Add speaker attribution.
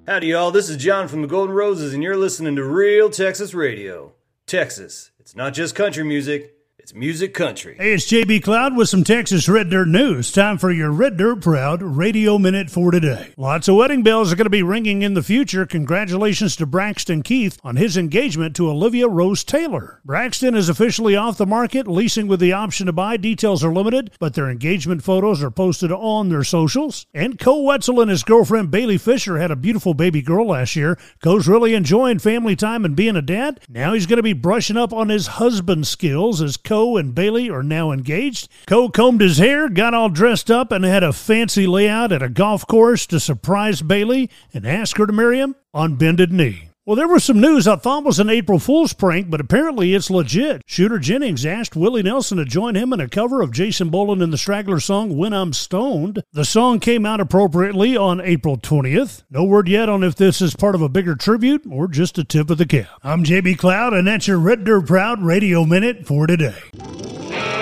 Speaker 1: Howdy, y'all. This is John from the Golden Roses, and you're listening to Real Texas Radio. Texas. It's not just country music. It's music country.
Speaker 2: Hey, it's JB Cloud with some Texas Red Dirt news. Time for your Red Dirt Proud Radio Minute for today. Lots of wedding bells are going to be ringing in the future. Congratulations to Braxton Keith on his engagement to Olivia Rose Taylor. Braxton is officially off the market, leasing with the option to buy. Details are limited, but their engagement photos are posted on their socials. And Co Wetzel and his girlfriend Bailey Fisher had a beautiful baby girl last year. Co's really enjoying family time and being a dad. Now he's going to be brushing up on his husband skills as Co and Bailey are now engaged. Co combed his hair, got all dressed up, and had a fancy layout at a golf course to surprise Bailey and ask her to marry him on bended knee. Well, there was some news I thought was an April Fool's prank, but apparently it's legit. Shooter Jennings asked Willie Nelson to join him in a cover of Jason Boland and the Stragglers song When I'm Stoned. The song came out appropriately on April 20th. No word yet on if this is part of a bigger tribute or just a tip of the cap. I'm JB Cloud, and that's your Red Dirt Proud Radio Minute for today.